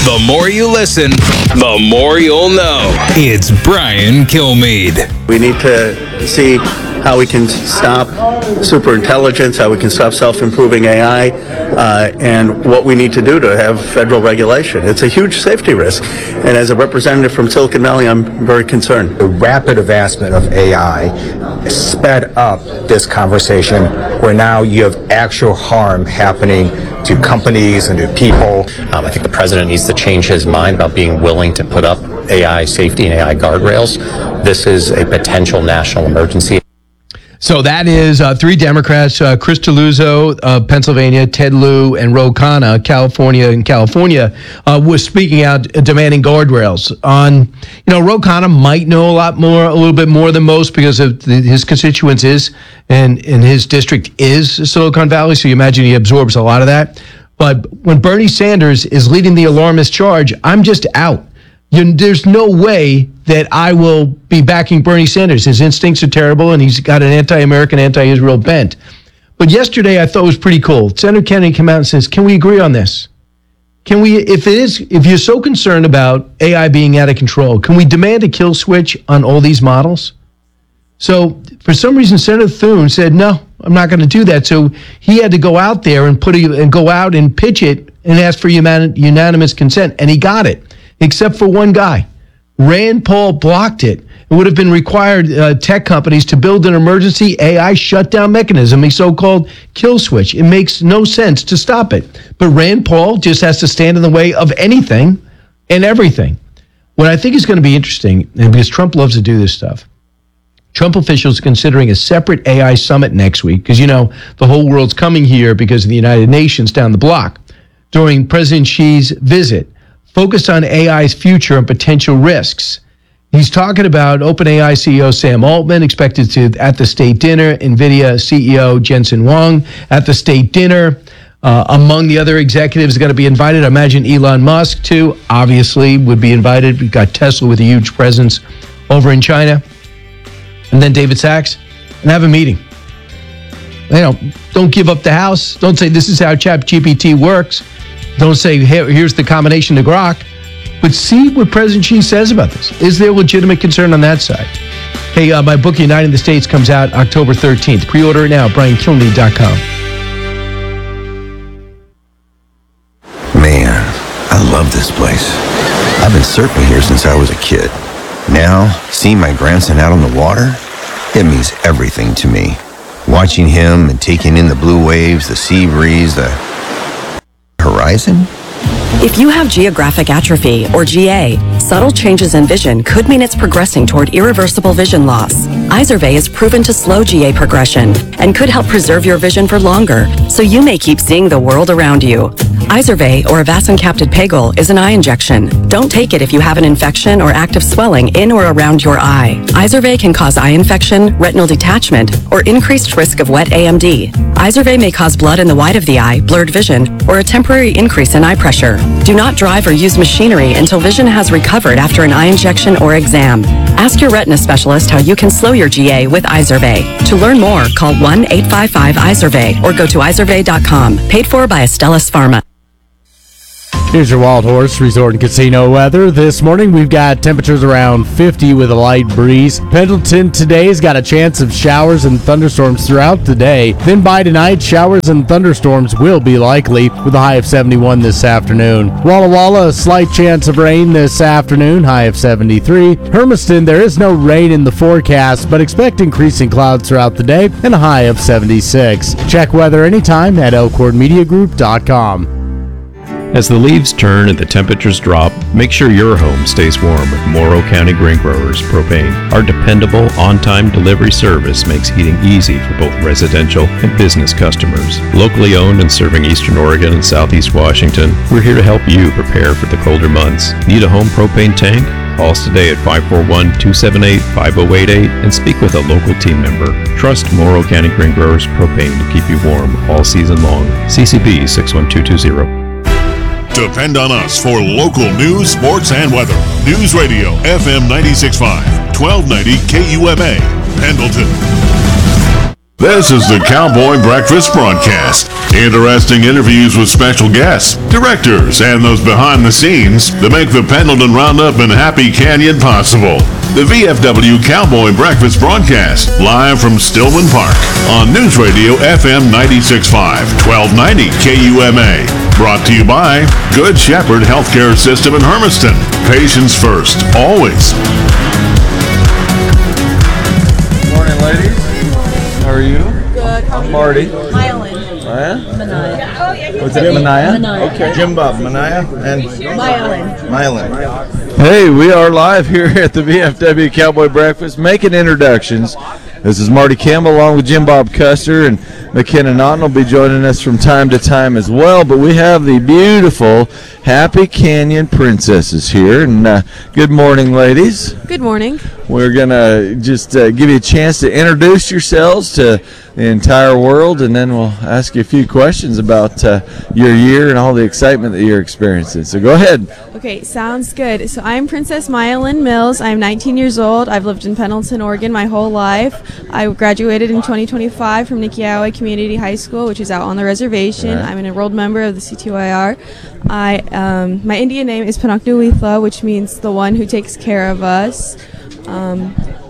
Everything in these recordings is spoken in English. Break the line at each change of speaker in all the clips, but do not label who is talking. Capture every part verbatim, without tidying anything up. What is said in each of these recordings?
The more you listen, the more you'll know. It's Brian Kilmeade.
We need to see how we can stop superintelligence, how we can stop self-improving A I, uh, and what we need to do to have federal regulation. It's a huge safety risk. And as a representative from Silicon Valley, I'm very concerned.
The rapid advancement of A I sped up this conversation where now you have actual harm happening to companies and to people.
Um, I think the president needs to change his mind about being willing to put up A I safety and A I guardrails. This is a potential national emergency.
So that is uh, three Democrats, uh, Chris Deluzzo, uh, Pennsylvania, Ted Lieu, and Ro Khanna, California, and California, uh, was speaking out, uh, demanding guardrails on, you know, Ro Khanna might know a lot more, a little bit more than most because of the, his constituents is, and, and his district is Silicon Valley, so you imagine he absorbs a lot of that. But when Bernie Sanders is leading the alarmist charge, I'm just out. You, there's no way that I will be backing Bernie Sanders. His instincts are terrible, and he's got an anti-American, anti-Israel bent. But yesterday, I thought it was pretty cool. Senator Kennedy came out and says, "Can we agree on this? Can we, if it is, if you're so concerned about A I being out of control, can we demand a kill switch on all these models?" So for some reason, Senator Thune said, "No, I'm not going to do that." So he had to go out there and put a, and go out and pitch it and ask for unan- unanimous consent, and he got it. Except for one guy. Rand Paul blocked it. It would have been required uh, tech companies to build an emergency A I shutdown mechanism, a so-called kill switch. It makes no sense to stop it. But Rand Paul just has to stand in the way of anything and everything. What I think is going to be interesting, and because Trump loves to do this stuff, Trump officials are considering a separate A I summit next week, because, you know, the whole world's coming here because of the United Nations down the block. During President Xi's visit, focused on A I's future and potential risks. He's talking about OpenAI C E O Sam Altman expected to at the state dinner, NVIDIA C E O Jensen Huang at the state dinner. Uh, among the other executives going to be invited, I imagine Elon Musk too, obviously would be invited. We've got Tesla with a huge presence over in China. And then David Sachs, and have a meeting. You know, don't give up the house. Don't say this is how ChatGPT works. Don't say, hey, here's the combination to Grok, but see what President Xi says about this. Is there legitimate concern on that side? Hey, uh, my book, Uniting the States, comes out October thirteenth. Pre-order it now, brian kilmeade dot com.
Man, I love this place. I've been surfing here since I was a kid. Now, seeing my grandson out on the water, it means everything to me. Watching him and taking in the blue waves, the sea breeze, the horizon?
If you have geographic atrophy, or G A, subtle changes in vision could mean it's progressing toward irreversible vision loss. Izervay is proven to slow G A progression and could help preserve your vision for longer, so you may keep seeing the world around you. Izervay, or avacincaptad pegol, is an eye injection. Don't take it if you have an infection or active swelling in or around your eye. Izervay can cause eye infection, retinal detachment, or increased risk of wet A M D. Izervay may cause blood in the white of the eye, blurred vision, or a temporary increase in eye pressure. Do not drive or use machinery until vision has recovered after an eye injection or exam. Ask your retina specialist how you can slow your G A with Izervay. To learn more, call one eight five five Izervay or go to izervay dot com. Paid for by Astellas Pharma.
Here's your Wild Horse Resort and Casino weather. This morning we've got temperatures around fifty with a light breeze. Pendleton today's got a chance of showers and thunderstorms throughout the day. Then by tonight, showers and thunderstorms will be likely with a high of seventy-one this afternoon. Walla Walla, a slight chance of rain this afternoon, high of seventy-three. Hermiston, there is no rain in the forecast, but expect increasing clouds throughout the day and a high of seventy-six. Check weather anytime at elkhorn media group dot com.
As the leaves turn and the temperatures drop, make sure your home stays warm with Morrow County Grain Growers Propane. Our dependable, on-time delivery service makes heating easy for both residential and business customers. Locally owned and serving Eastern Oregon and Southeast Washington, we're here to help you prepare for the colder months. Need a home propane tank? Call us today at five four one, two seven eight, five zero eight eight and speak with a local team member. Trust Morrow County Grain Growers Propane to keep you warm all season long. C C B six one two two zero.
Depend on us for local news, sports, and weather. News Radio, F M ninety-six point five, twelve ninety K U M A, Pendleton. This is the Cowboy Breakfast Broadcast. Interesting interviews with special guests, directors, and those behind the scenes that make the Pendleton Roundup and Happy Canyon possible. The V F W Cowboy Breakfast Broadcast, live from Stillman Park on News Radio F M ninety-six point five, twelve ninety K U M A. Brought to you by Good Shepherd Healthcare System in Hermiston. Patients first, always.
Good morning, ladies. How are you?
Good. How
I'm Marty.
Mylan.
Maya?
Manaya.
What's that? Manaya?
Manaya.
Okay.
Jim Bob, Manaya, and
Mylan.
Mylan.
Hey, we are live here at the V F W Cowboy Breakfast, making introductions. This is Marty Campbell along with Jim Bob Custer, and McKenna Naughton will be joining us from time to time as well. But we have the beautiful Happy Canyon Princesses here. And uh, good morning, ladies.
Good morning.
We're going to just uh, give you a chance to introduce yourselves to the entire world, and then we'll ask you a few questions about uh, your year and all the excitement that you're experiencing. So go ahead.
Okay, sounds good. So I'm Princess Maya Lynn Mills. I'm nineteen years old. I've lived in Pendleton, Oregon my whole life. I graduated in twenty twenty-five from Nikiawe Community High School, which is out on the reservation.
Right.
I'm an enrolled member of the C T Y R. I, um, my Indian name is Panaknuwitha, which means the one who takes care of us. Um,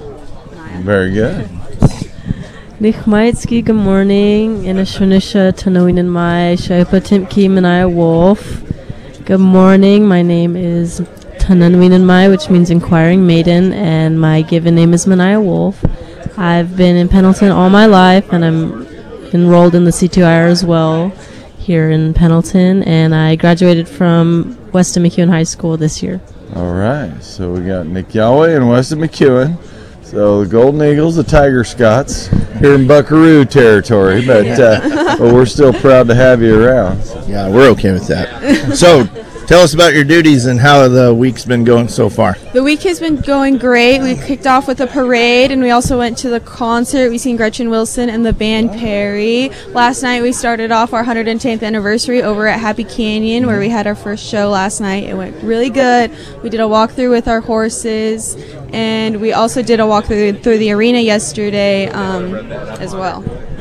Very good.
Nichmaitsky, good morning. Inashunisha Tanawin Mai Shaipa Timki Manaya Wolf. Good morning. My name is Tananwin Mai, which means inquiring maiden, and my given name is Manaya Wolf. I've been in Pendleton all my life, and I'm enrolled in the C T Y R as well here in Pendleton, and I graduated from Weston McEwen High School this year.
All right, so we got Nikiawe and Weston McEwen. So the Golden Eagles, the Tiger Scots, here in Buckaroo territory, but, uh, but we're still proud to have you around.
Yeah, we're okay with that. So, tell us about your duties and how the week's been going so far.
The week has been going great. We kicked off with a parade, and we also went to the concert. We seen Gretchen Wilson and the band Perry. Last night we started off our one hundred tenth anniversary over at Happy Canyon, where we had our first show last night. It went really good. We did a walkthrough with our horses, and we also did a walkthrough through the arena yesterday um, as well.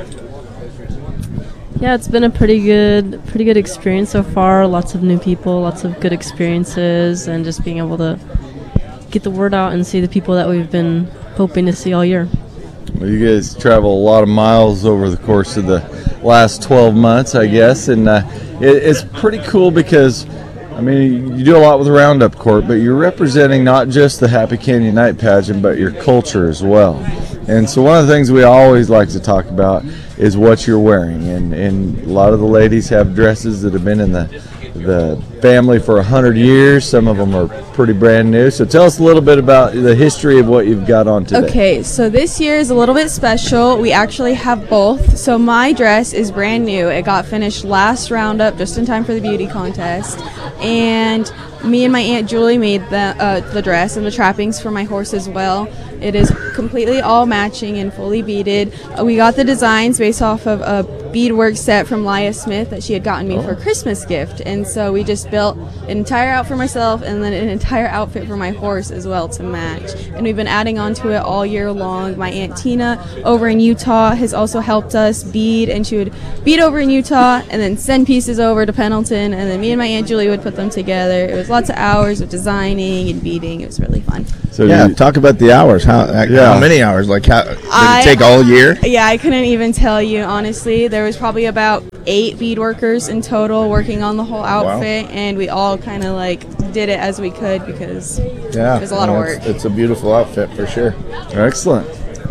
Yeah, it's been a pretty good, pretty good experience so far. Lots of new people, lots of good experiences, and just being able to get the word out and see the people that we've been hoping to see all year.
Well, you guys travel a lot of miles over the course of the last twelve months, I guess, and uh, it, it's pretty cool because, I mean, you do a lot with Roundup Court, but you're representing not just the Happy Canyon Night Pageant, but your culture as well. And so one of the things we always like to talk about is what you're wearing. And, and a lot of the ladies have dresses that have been in the the family for a hundred years. Some of them are pretty brand new. So tell us a little bit about the history of what you've got on today.
Okay, so this year is a little bit special. We actually have both. So my dress is brand new. It got finished last roundup just in time for the beauty contest. And me and my Aunt Julie made the uh, the dress and the trappings for my horse as well. It is completely all matching and fully beaded. Uh, we got the designs based off of a beadwork set from Laya Smith that she had gotten me oh. for a Christmas gift. And so we just built an entire outfit for myself and then an entire outfit for my horse as well to match. And we've been adding on to it all year long. My Aunt Tina over in Utah has also helped us bead, and she would bead over in Utah and then send pieces over to Pendleton, and then me and my Aunt Julie would put them together. It was lots of hours of designing and beading. It was really fun.
So yeah, you, talk about the hours. How, yeah. how many hours? Like, how did
I,
it take all year?
Yeah, I couldn't even tell you, honestly. There was probably about eight bead workers in total working on the whole outfit, wow. and we all kind of like did it as we could because yeah, it was a lot of work.
It's, it's a beautiful outfit for sure.
Excellent.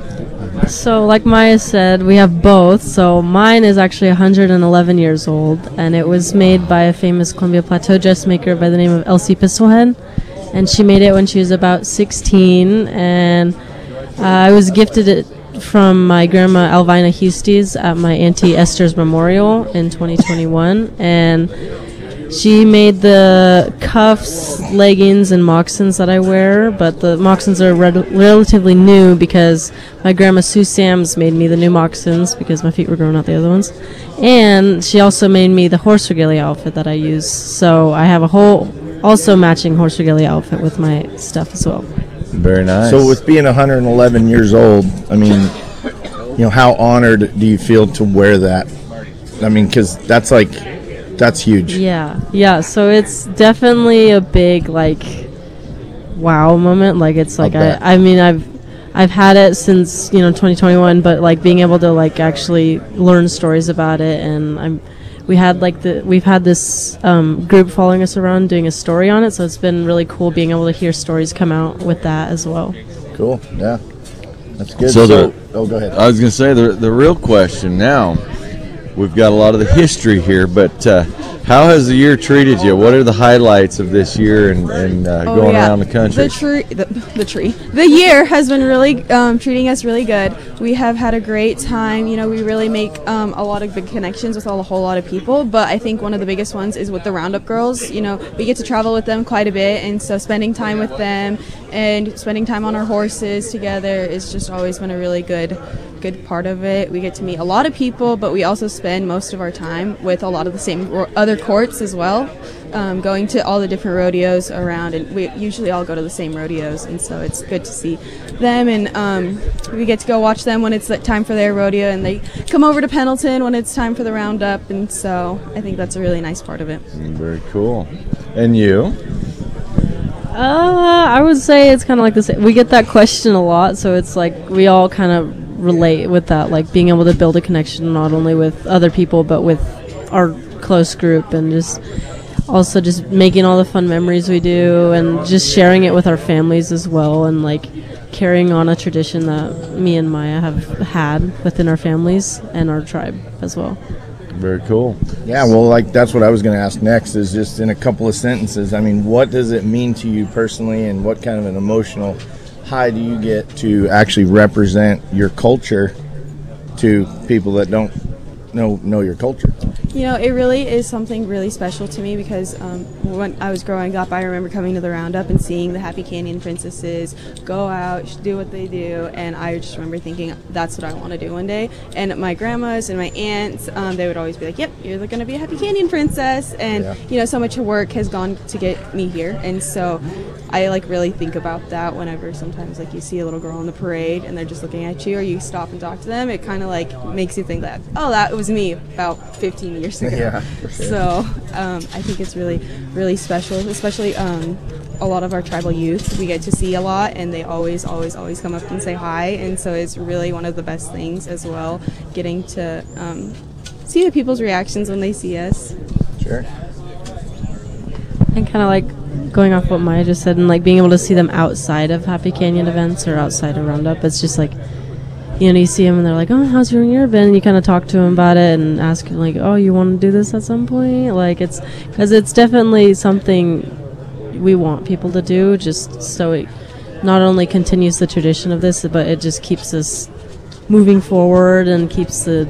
So like Maya said, we have both. So mine is actually one hundred eleven years old, and it was made by a famous Columbia Plateau dressmaker by the name of Elsie Pistolhead. And she made it when she was about sixteen, and uh, I was gifted it from my grandma Alvina Hustes at my Auntie Esther's memorial in twenty twenty-one. And she made the cuffs, leggings, and moccasins that I wear, but the moccasins are re- relatively new because my grandma Sue Sams made me the new moccasins because my feet were growing out the other ones. And she also made me the horse regalia outfit that I use. So I have a whole also matching horse regalia outfit with my stuff as well.
Very nice.
So with being one hundred eleven years old, I mean, you know, how honored do you feel to wear that? I mean, because that's like, that's huge.
Yeah, yeah. So it's definitely a big like wow moment. Like it's like I, I mean I've I've had it since you know twenty twenty-one, but like being able to like actually learn stories about it, and I'm we had like the we've had this um, group following us around doing a story on it, so it's been really cool being able to hear stories come out with that as well.
Cool. Yeah, that's good.
So,
So,
the,
oh, go ahead.
I was going to say the the real question now. We've got a lot of the history here, but uh, how has the year treated you? What are the highlights of this year and, and uh,
Oh,
going
yeah.
around the country?
The tree, the, the tree. The year has been really um, treating us really good. We have had a great time. You know, we really make um, a lot of big connections with a whole lot of people. But I think one of the biggest ones is with the Roundup girls. You know, we get to travel with them quite a bit, and so spending time with them and spending time on our horses together is just always been a really good. good part of it. We get to meet a lot of people, but we also spend most of our time with a lot of the same ro- other courts as well, um, going to all the different rodeos around, and we usually all go to the same rodeos, and so it's good to see them, and um, we get to go watch them when it's time for their rodeo, and they come over to Pendleton when it's time for the roundup, and so I think that's a really nice part of it.
Very cool. And you?
Uh, I would say it's kind of like this. We get that question a lot, so it's like we all kind of relate with that, like being able to build a connection not only with other people but with our close group, and just also just making all the fun memories we do, and just sharing it with our families as well, and like carrying on a tradition that me and Maya have had within our families and our tribe as well.
Very cool.
Yeah, well, like that's what I was going to ask next, is just in a couple of sentences. I mean, what does it mean to you personally, and what kind of an emotional high do you get to actually represent your culture to people that don't know know your culture?
You know, it really is something really special to me because um, when I was growing up, I remember coming to the Roundup and seeing the Happy Canyon princesses go out, do what they do, and I just remember thinking, that's what I want to do one day. And my grandmas and my aunts, um, they would always be like, yep, you're going to be a Happy Canyon princess. And,
Yeah.
you know, so much work has gone to get me here. And so I, like, really think about that whenever sometimes, like, you see a little girl in the parade and they're just looking at you, or you stop and talk to them. It kind of, like, makes you think that, oh, that was me about fifteen years ago.
Yeah, for sure.
So um, I think it's really, really special, especially um, a lot of our tribal youth we get to see a lot, and they always, always, always come up and say hi, and so it's really one of the best things as well, getting to um, see the people's reactions when they see us.
Sure.
And kind of like going off what Maya just said, and like being able to see them outside of Happy Canyon events or outside of Roundup, it's just like, you know, you see them and they're like, oh, how's your year been? And you kind of talk to them about it and ask them, like, oh, you want to do this at some point? Like, it's, because it's definitely something we want people to do, just so it not only continues the tradition of this, but it just keeps us moving forward and keeps the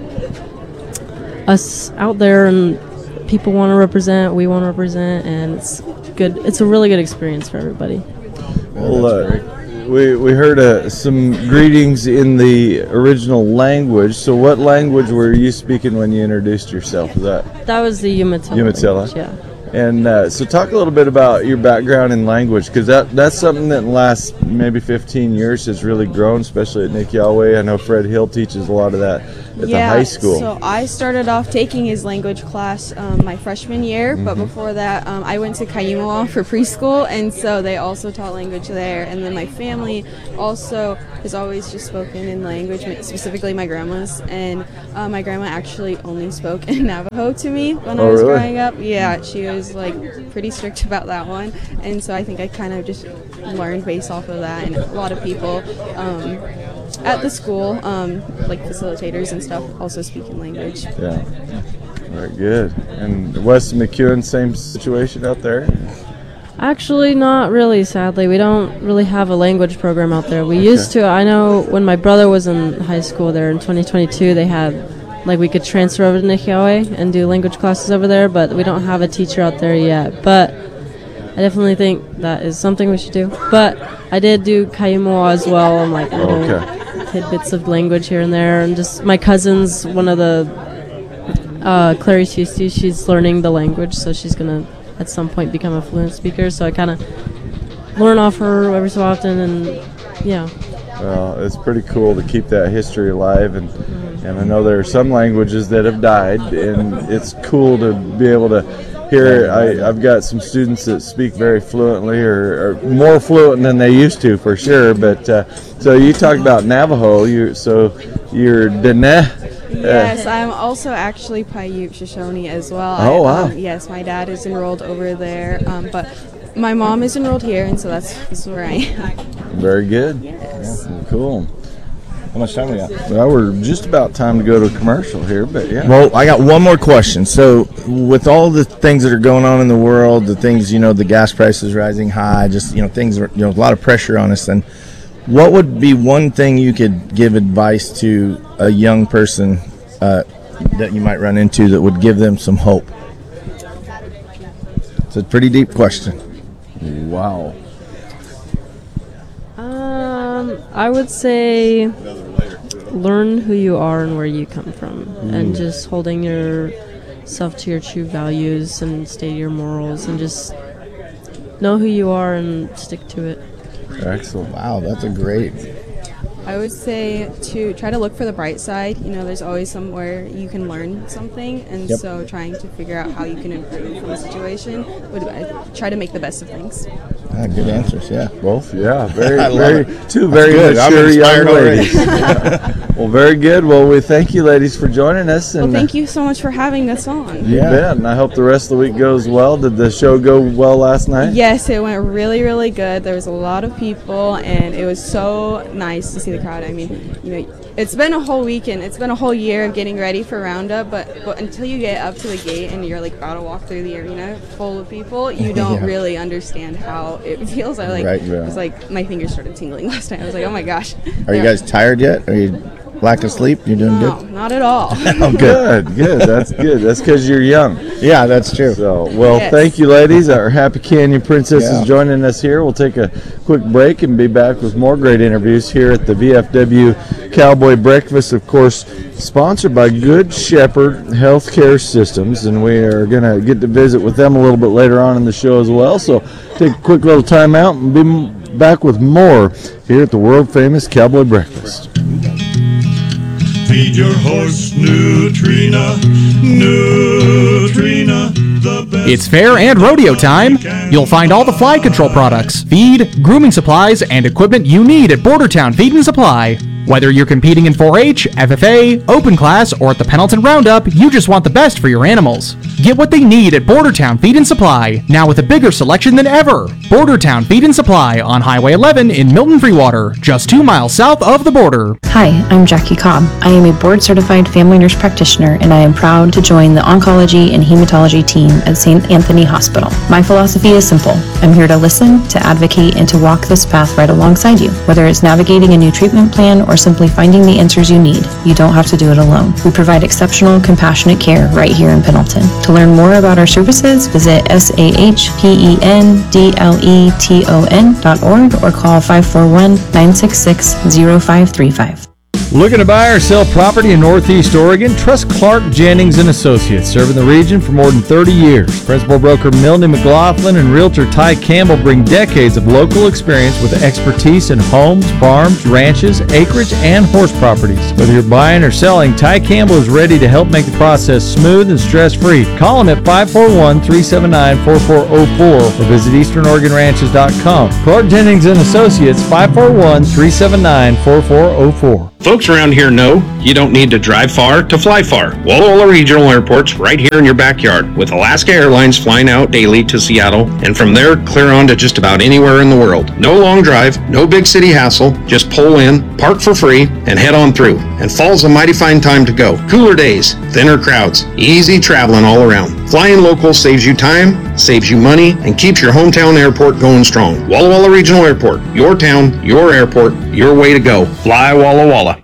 us out there, and people want to represent, we want to represent, and it's good. It's a really good experience for everybody.
Well, uh, we we heard uh, some greetings in the original language. So, what language were you speaking when you introduced yourself? Was that
That was the Umatilla.
Umatilla?
language, yeah.
And uh, so, talk a little bit about your background in language, because that that's something that in the last maybe fifteen years has really grown, especially at Nick Yahweh. I know Fred Hill teaches a lot of that at
yeah,
the high school.
So I started off taking his language class um, my freshman year, but
Mhm.
before that, um, I went to Kayumawa for preschool, and so they also taught language there. And then my family also has always just spoken in language, ma- specifically my grandma's. And uh, my grandma actually only spoke in Navajo to me when
Oh,
I was
really?
growing up. Yeah, she was like pretty strict about that one, and so I think I kind of just learned based off of that. And a lot of people um, at the school, um, like facilitators and stuff, also speak in language.
Yeah. Very good. And Weston McEwen, same situation out there?
Actually, not really, sadly. We don't really have a language program out there. We used to. I know when my brother was in high school there in twenty twenty-two, they had, like, we could transfer over to Nick Yahweh and do language classes over there, but we don't have a teacher out there yet. But I definitely think that is something we should do. But I did do Kayumawa as well, and like little
Okay.
tidbits of language here and there. And just my cousin's one of the, uh, Clarice Houston, she's learning the language, so she's going to at some point become a fluent speaker. So I kind of learn off her every so often, and yeah.
Well, it's pretty cool to keep that history alive, and and I know there are some languages that have died, and it's cool to be able to hear. I, I've got some students that speak very fluently, or, or more fluent than they used to, for sure. But uh, so you talked about Navajo. You so you're Dene.
Yes, I'm also actually Paiute Shoshone as well.
Oh,
I,
wow.
Um, yes, my dad is enrolled over there, um, but my mom is enrolled here, and so that's, that's where I am.
Very good.
Yes.
Yeah, cool.
How much time we got?
Well, we're just about time to go to a commercial here, but yeah.
Well, I got one more question. So, with all the things that are going on in the world, the things, you know, the gas prices rising high, just, you know, things, are, you know, a lot of pressure on us, then what would be one thing you could give advice to a young person uh, that you might run into that would give them some hope? It's a pretty deep question.
Wow.
Um, I would say learn who you are and where you come from,
Mm.
and just holding yourself to your true values and stay to your morals, and just know who you are and stick to it.
Excellent.
Wow, that's a great.
I would say to try to look for the bright side. You know, there's always somewhere you can learn something, and
Yep.
so trying to figure out how you can improve from a situation would I try to make the best of things.
Ah, good answers, yeah.
Both, yeah. Very,
I love
very,
it.
two
That's
very
good. I'm
mature young
inspired already.
ladies. Well, very good. Well, we thank you, ladies, for joining us.
Well,
And
thank you so much for having us on.
You bet. And I hope the rest of the week goes well. Did the show go well last night?
Yes, it went really, really good. There was a lot of people, and it was so nice to see the crowd. I mean, you know, it's been a whole weekend. It's been a whole year of getting ready for Roundup, but, but until you get up to the gate and you're like about to walk through the arena full of people, you don't
Yeah.
really understand how it feels. I like,
Right, yeah.
it was like my fingers started tingling last night. I was like, oh my gosh.
Are you guys tired yet? Are you lack of sleep? You're doing
No,
good?
not at all.
Oh,
Good, good. That's good. That's because you're young.
Yeah, that's true.
So, well,
Yes.
thank you, ladies. Our Happy Canyon Princess
Yeah.
is joining us here. We'll take a quick break and be back with more great interviews here at the V F W Cowboy Breakfast, of course, sponsored by Good Shepherd Healthcare Systems, and we are going to get to visit with them a little bit later on in the show as well. So, take a quick little time out and be m- back with more here at the world-famous Cowboy Breakfast.
Feed your horse Nutrina, Nutrina, the best.
It's fair and rodeo time. You'll find all the fly control products, feed, grooming supplies, and equipment you need at Bordertown Feed and Supply. Whether you're competing in four H, F F A, Open Class, or at the Pendleton Roundup, you just want the best for your animals. Get what they need at Bordertown Feed and Supply, now with a bigger selection than ever. Bordertown Feed and Supply on Highway eleven in Milton Freewater, just two miles south of the border.
Hi, I'm Jackie Cobb. I am a board-certified family nurse practitioner, and I am proud to join the oncology and hematology team at Saint Anthony Hospital. My philosophy is simple. I'm here to listen, to advocate, and to walk this path right alongside you. Whether it's navigating a new treatment plan or simply finding the answers you need, you don't have to do it alone. We provide exceptional, compassionate care right here in Pendleton. To learn more about our services, visit S A H P E N D L E T O N dot org or call five four one, nine six six, zero five three five.
Looking to buy or sell property in Northeast Oregon? Trust Clark Jennings and Associates, serving the region for more than thirty years. Principal broker Milne McLaughlin and realtor Ty Campbell bring decades of local experience with expertise in homes, farms, ranches, acreage, and horse properties. Whether you're buying or selling, Ty Campbell is ready to help make the process smooth and stress-free. Call him at five four one, three seven nine, four four zero four or visit eastern oregon ranches dot com. Clark Jennings and Associates, five four one, three seven nine, four four zero four.
Folks around here know you don't need to drive far to fly far. Walla Walla Regional Airport's right here in your backyard, with Alaska Airlines flying out daily to Seattle, and from there clear on to just about anywhere in the world. No long drive, no big city hassle, just pull in, park for free, and head on through. And fall's a mighty fine time to go. Cooler days, thinner crowds, easy traveling all around. Flying local saves you time, saves you money, and keeps your hometown airport going strong. Walla Walla Regional Airport, your town, your airport, your way to go. Fly Walla Walla.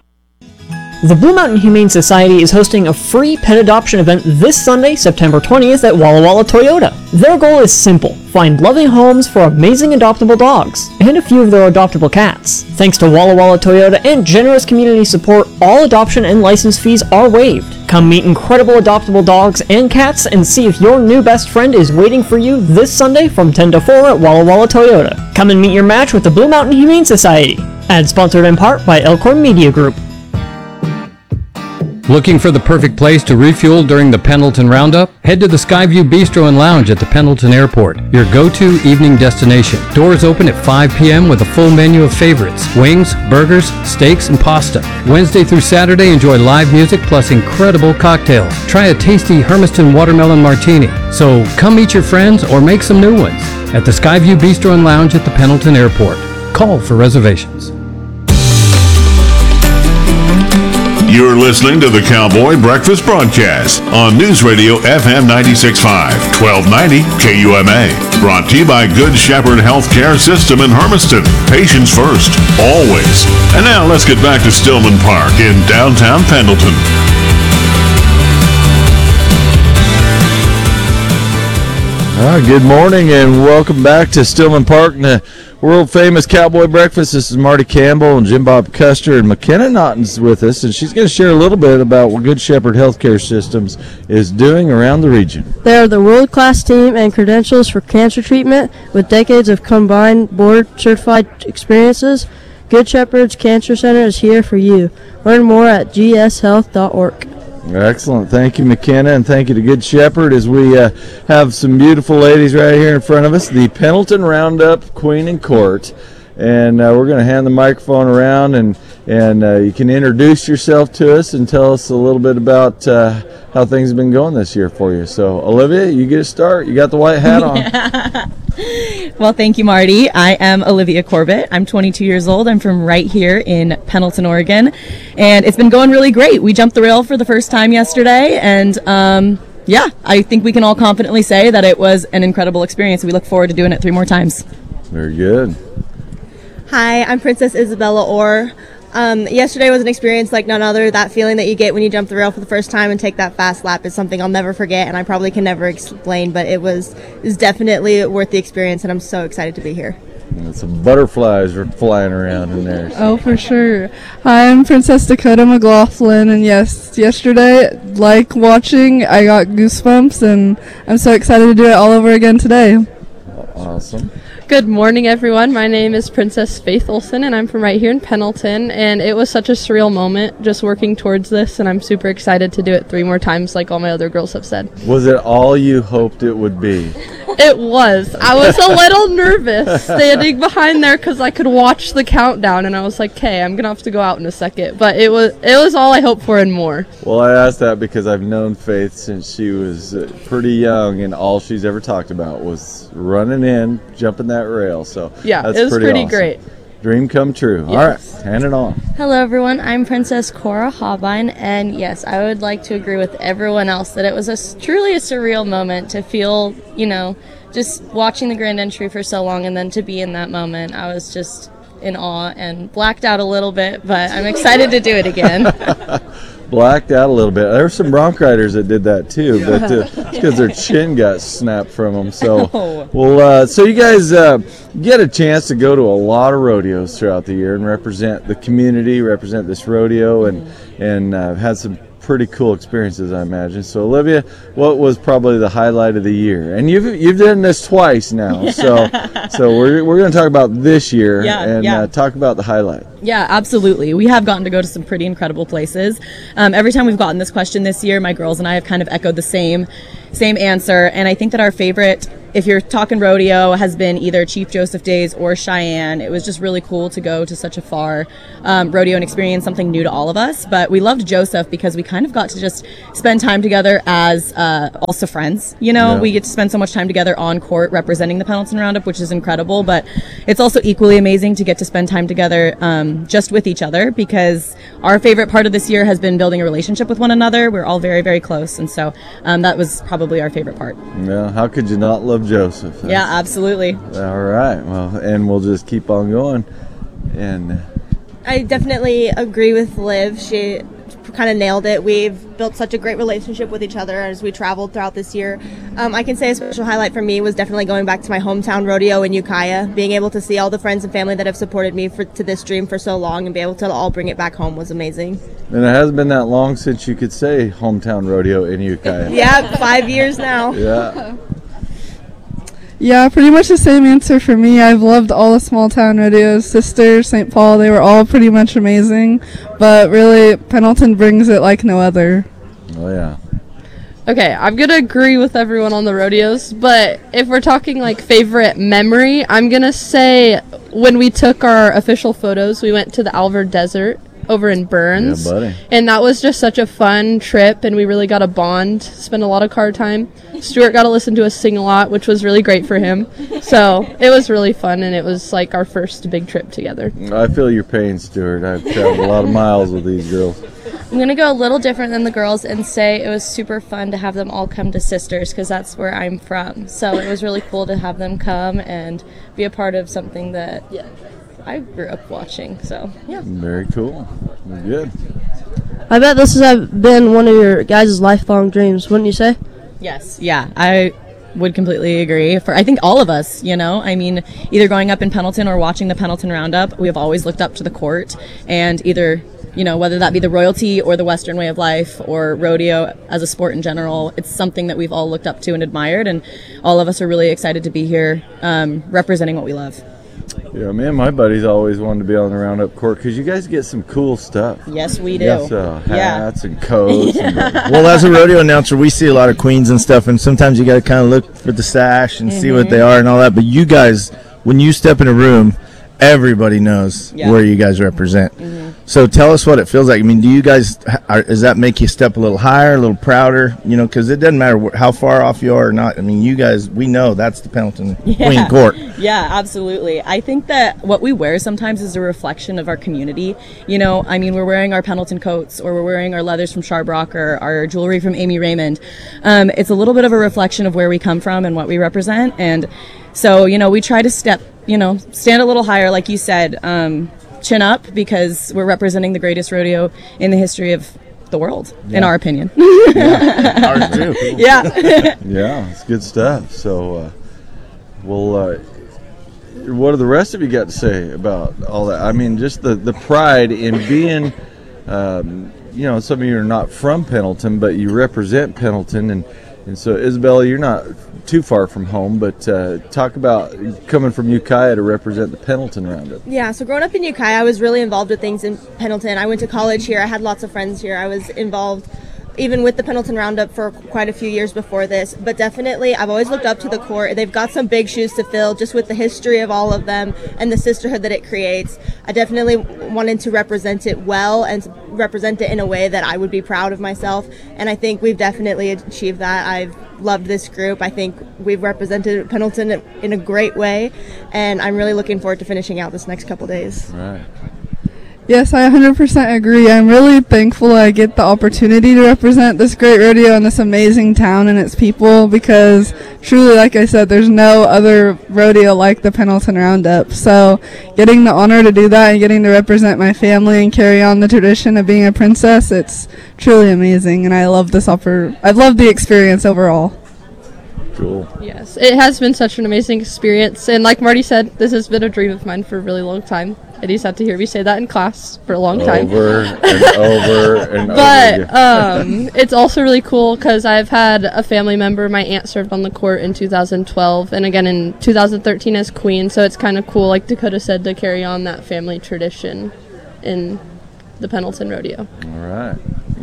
The Blue Mountain Humane Society is hosting a free pet adoption event this Sunday, September twentieth at Walla Walla Toyota. Their goal is simple: find loving homes for amazing adoptable dogs, and a few of their adoptable cats. Thanks to Walla Walla Toyota and generous community support, all adoption and license fees are waived. Come meet incredible adoptable dogs and cats and see if your new best friend is waiting for you this Sunday from ten to four at Walla Walla Toyota. Come and meet your match with the Blue Mountain Humane Society. And sponsored in part by Elkhorn Media Group.
Looking for the perfect place to refuel during the Pendleton Roundup? Head to the Skyview Bistro and Lounge at the Pendleton Airport, your go-to evening destination. Doors open at five p.m. with a full menu of favorites: wings, burgers, steaks, and pasta. Wednesday through Saturday, enjoy live music plus incredible cocktails. Try a tasty Hermiston Watermelon Martini. So come meet your friends or make some new ones at the Skyview Bistro and Lounge at the Pendleton Airport. Call for reservations.
You're listening to the Cowboy Breakfast Broadcast on News Radio F M ninety-six point five, twelve ninety K U M A. Brought to you by Good Shepherd Healthcare System in Hermiston. Patients first, always. And now let's get back to Stillman Park in downtown Pendleton.
Ah, good morning and welcome back to Stillman Park and the world famous Cowboy Breakfast. This is Marty Campbell and Jim Bob Custer, and McKenna Naughton's with us, and she's going to share a little bit about what Good Shepherd Healthcare Systems is doing around the region.
They are the world-class team and credentials for cancer treatment with decades of combined board-certified experiences. Good Shepherd's Cancer Center is here for you. Learn more at g s health dot org.
Excellent. Thank you, McKenna, and thank you to Good Shepherd as we uh, have some beautiful ladies right here in front of us, the Pendleton Roundup Queen and Court. And uh, we're going to hand the microphone around, and, and uh, you can introduce yourself to us and tell us a little bit about uh, how things have been going this year for you. So, Olivia, you get a start. You got the white hat on.
Well, thank you, Marty. I am Olivia Corbett. I'm twenty-two years old. I'm from right here in Pendleton, Oregon. And it's been going really great. We jumped the rail for the first time yesterday. And, um, yeah, I think we can all confidently say that it was an incredible experience. We look forward to doing it three more times.
Very good.
Hi, I'm Princess Isabella Orr. Um, yesterday was an experience like none other. That feeling that you get when you jump the rail for the first time and take that fast lap is something I'll never forget, and I probably can never explain, but it was is definitely worth the experience, and I'm so excited to be here.
And some butterflies are flying around in there.
Oh, for sure. Hi, I'm Princess Dakota McLaughlin, and yes, yesterday, like watching, I got goosebumps, and I'm so excited to do it all over again today.
Awesome.
Good morning, everyone. My name is Princess Faith Olson, and I'm from right here in Pendleton, and it was such a surreal moment just working towards this, and I'm super excited to do it three more times like all my other girls have said.
Was it all you hoped it would be?
It was. I was a little nervous standing behind there because I could watch the countdown, and I was like, okay, I'm going to have to go out in a second, but it was it was all I hoped for and more.
Well, I asked that because I've known Faith since she was uh, pretty young, and all she's ever talked about was running in, jumping that rail. So
yeah,
that's
it was
pretty,
pretty
awesome.
Great.
Dream come true.
Yes.
All right, hand it on.
Hello, everyone. I'm Princess Cora Hobine, and yes, I would like to agree with everyone else that it was a truly a surreal moment to feel, you know, just watching the grand entry for so long, and then to be in that moment. I was just in awe and blacked out a little bit, but I'm excited to do it again.
Blacked out a little bit. There were some bronc riders that did that too, but uh, it's because their chin got snapped from them. So,
Oh.
well, uh, so you guys uh, get a chance to go to a lot of rodeos throughout the year and represent the community, represent this rodeo, and and uh, had some pretty cool experiences, I imagine. So, Olivia, what was probably the highlight of the year? And you've you've done this twice now, so so we're we're going to talk about this year
Yeah,
and
yeah.
Uh, talk about the highlight.
Yeah, absolutely. We have gotten to go to some pretty incredible places. Um, every time we've gotten this question this year, my girls and I have kind of echoed the same same answer. And I think that our favorite, if you're talking rodeo, has been either Chief Joseph Days or Cheyenne. It was just really cool to go to such a far um, rodeo and experience something new to all of us. But we loved Joseph because we kind of got to just spend time together as uh, also friends. You know,
Yeah.
we get to spend so much time together on court representing the Pendleton Roundup, which is incredible. But it's also equally amazing to get to spend time together um, just with each other, because our favorite part of this year has been building a relationship with one another. We're all very, very close. And so um, that was probably our favorite part.
Yeah, how could you not love Joseph?
Yeah, absolutely.
All right. Well, and we'll just keep on going. And
I definitely agree with Liv. She kind of nailed it. We've built such a great relationship with each other as we traveled throughout this year. Um, I can say a special highlight for me was definitely going back to my hometown rodeo in Ukiah. Being able to see all the friends and family that have supported me for, to this dream for so long and be able to all bring it back home was amazing.
and it hasn't been that long since you could say hometown rodeo in Ukiah.
Yeah, five years now.
Yeah.
Yeah, pretty much the same answer for me. I've loved all the small town rodeos, Sister, Saint Paul, they were all pretty much amazing. But really, Pendleton brings it like no other.
Oh, yeah.
Okay, I'm gonna agree with everyone on the rodeos, but if we're talking like favorite memory, I'm gonna say when we took our official photos, we went to the Alver Desert over in Burns.
Yeah, buddy.
And that was just such a fun trip, and we really got a bond, spent a lot of car time. Stuart got to listen to us sing a lot, which was really great for him. So it was really fun, and it was like our first big trip together.
I feel your pain, Stuart. I've traveled a lot of miles with these girls.
I'm going to go a little different than the girls and say it was super fun to have them all come to Sisters because that's where I'm from. So it was really cool to have them come and be a part of something that yeah, I grew up watching. So, yeah.
Very cool. Good.
I bet this has been one of your guys' lifelong dreams, wouldn't you say?
Yes, yeah, I would completely agree. For I think all of us, you know, I mean, either growing up in Pendleton or watching the Pendleton Roundup, we have always looked up to the court, and either, you know, whether that be the royalty or the Western way of life or rodeo as a sport in general, it's something that we've all looked up to and admired, and all of us are really excited to be here um, representing what we love.
Yeah, me and my buddies always wanted to be on the Roundup court because you guys get some cool stuff.
Yes, we do.
Yes, uh, hats
yeah.
and coats.
Yeah.
And
Well, as a rodeo announcer, we see a lot of queens and stuff, and sometimes you got to kind of look for the sash and mm-hmm. see what they are and all that. But you guys, when you step in a room, everybody knows
yeah.
where you guys represent.
Mm-hmm.
So tell us what it feels like. I mean, do you guys, are, does that make you step a little higher, a little prouder? You know, because it doesn't matter wh- how far off you are or not. I mean, you guys, we know that's the Pendleton
yeah.
Queen Court.
Yeah, absolutely. I think that what we wear sometimes is a reflection of our community. You know, I mean, we're wearing our Pendleton coats, or we're wearing our leathers from Sharbrock, or our jewelry from Amy Raymond. Um, it's a little bit of a reflection of where we come from and what we represent. And so, you know, we try to step, you know, stand a little higher, like you said, um, chin up, because we're representing the greatest rodeo in the history of the world, yeah. in our opinion.
Yeah.
Ours too.
Yeah.
Yeah, it's good stuff. So, uh, well, uh, what do the rest of you got to say about all that? I mean, just the, the pride in being, um, you know, some of you are not from Pendleton, but you represent Pendleton. And, and so, Isabella, you're not too far from home, but uh, talk about coming from Ukiah to represent the Pendleton Roundup.
Yeah, so growing up in Ukiah, I was really involved with things in Pendleton. I went to college here. I had lots of friends here. I was involved even with the Pendleton Roundup for quite a few years before this, but definitely I've always looked up to the court. They've got some big shoes to fill just with the history of all of them and the sisterhood that it creates. I definitely wanted to represent it well and represent it in a way that I would be proud of myself, and I think we've definitely achieved that. I've loved this group. I think we've represented Pendleton in a great way, and I'm really looking forward to finishing out this next couple days.
Right.
Yes, I one hundred percent agree. I'm really thankful I get the opportunity to represent this great rodeo and this amazing town and its people, because truly, like I said, there's no other rodeo like the Pendleton Roundup. So getting the honor to do that and getting to represent my family and carry on the tradition of being a princess, it's truly amazing, and I love this oppor- I love the experience overall.
Cool.
Yes, it has been such an amazing experience, and like Marty said, this has been a dream of mine for a really long time. Eddie's had to hear me say that in class for a long time.
Over and over and
but,
over again.
um, it's also really cool because I've had a family member, my aunt served on the court in two thousand twelve, and again in two thousand thirteen as queen, so it's kind of cool, like Dakota said, to carry on that family tradition in the Pendleton Rodeo.
All right.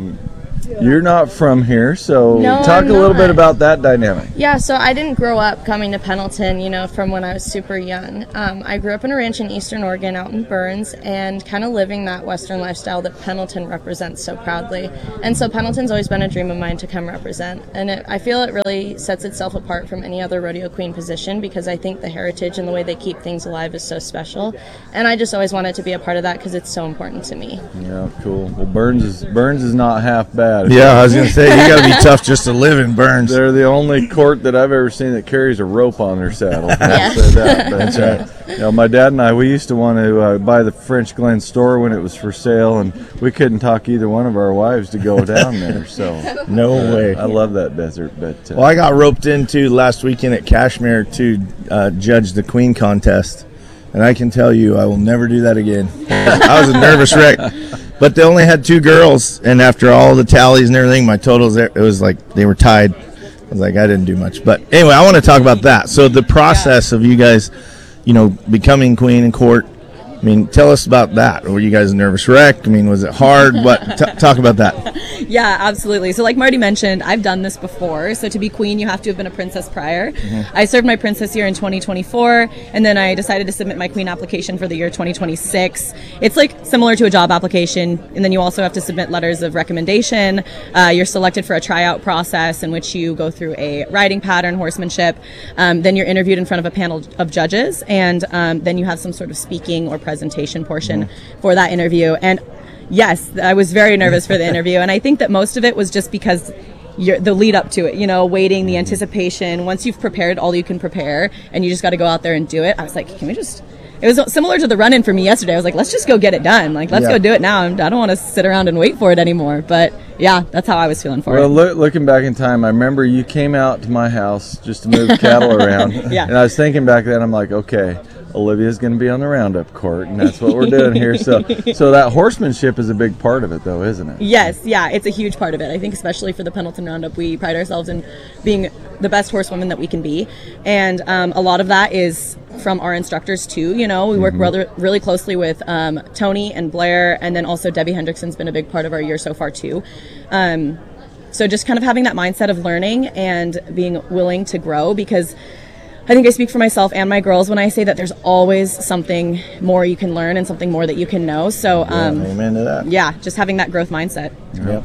You're not from here, so
No,
talk
I'm
a little
not.
bit about that dynamic.
Yeah, so I didn't grow up coming to Pendleton, you know, from when I was super young. Um, I grew up in a ranch in Eastern Oregon out in Burns and kind of living that Western lifestyle that Pendleton represents so proudly. And so Pendleton's always been a dream of mine to come represent. And it, I feel it really sets itself apart from any other rodeo queen position, because I think the heritage and the way they keep things alive is so special. And I just always wanted to be a part of that because it's so important to me.
Yeah, cool. Well, Burns is Burns is not half bad.
Yeah, I was going to say, you got to be tough just to live in Burns.
They're the only court that I've ever seen that carries a rope on their saddle.
Yeah.
Say that. But,
That's
uh,
right.
You know, my dad and I, we used to want to uh, buy the French Glen store when it was for sale, and we couldn't talk either one of our wives to go down there. So
No
uh,
way.
I love that desert. But uh,
Well, I got roped into last weekend at Cashmere to uh, judge the Queen contest, and I can tell you I will never do that again. I was a nervous wreck. But they only had two girls, and after all the tallies and everything, my totals, it was like they were tied. I was like, I didn't do much. But anyway, I want to talk about that. So the process of you guys, you know, becoming queen in court, I mean, tell us about that. Were you guys a nervous wreck? I mean, was it hard? What? T- talk about that.
Yeah, absolutely. So like Marty mentioned, I've done this before. So to be queen, you have to have been a princess prior. Mm-hmm. I served my princess year in twenty twenty-four, and then I decided to submit my queen application for the year twenty twenty-six. It's like similar to a job application, and then you also have to submit letters of recommendation. Uh, you're selected for a tryout process in which you go through a riding pattern, horsemanship. Um, then you're interviewed in front of a panel of judges, and um, then you have some sort of speaking or presentation portion mm-hmm. for that interview. And yes, I was very nervous for the interview, and I think that most of it was just because you're, the lead up to it, you know, waiting, the anticipation. Once you've prepared all you can prepare, and you just got to go out there and do it. I was like, can we just... It was similar to the run-in for me yesterday. I was like, let's just go get it done. Like, let's yeah. go do it now. I don't want to sit around and wait for it anymore. But, yeah, that's how I was feeling for
well,
it.
Well, look, looking back in time, I remember you came out to my house just to move cattle around.
Yeah.
And I was thinking back then, I'm like, okay, Olivia's going to be on the roundup court, and that's what we're doing here. So so that horsemanship is a big part of it, though, isn't it?
Yes, yeah, it's a huge part of it. I think especially for the Pendleton Roundup, we pride ourselves in being the best horsewomen that we can be. And um, a lot of that is from our instructors, too. You know, we work mm-hmm. rather, really closely with um, Tony and Blair, and then also Debbie Hendrickson's been a big part of our year so far, too. Um, so just kind of having that mindset of learning and being willing to grow, because I think I speak for myself and my girls when I say that there's always something more you can learn and something more that you can know. So, um,
yeah, amen to that.
Yeah, just having that growth mindset.
Yep.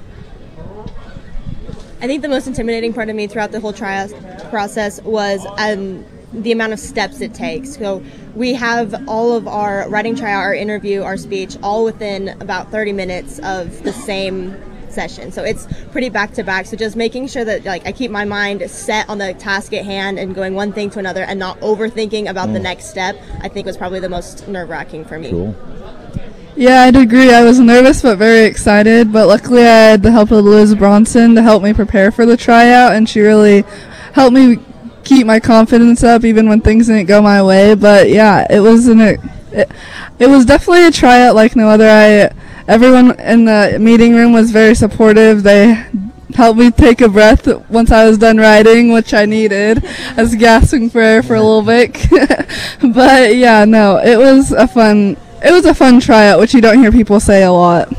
I think the most intimidating part of me throughout the whole trial process was um, the amount of steps it takes. So we have all of our writing tryout, our interview, our speech, all within about thirty minutes of the same session. So it's pretty back to back. So just making sure that like I keep my mind set on the task at hand and going one thing to another and not overthinking about mm. the next step, I think was probably the most nerve-wracking for me.
Cool.
Yeah, I'd agree. I was nervous but very excited, but luckily I had the help of Liz Bronson to help me prepare for the tryout, and she really helped me keep my confidence up even when things didn't go my way. But yeah, it was an it, it was definitely a tryout like no other. I everyone in the meeting room was very supportive. They helped me take a breath once I was done writing, which I needed. I was gasping for air for a little bit. But yeah, no, it was a fun It was a fun tryout, which you don't hear people say a lot.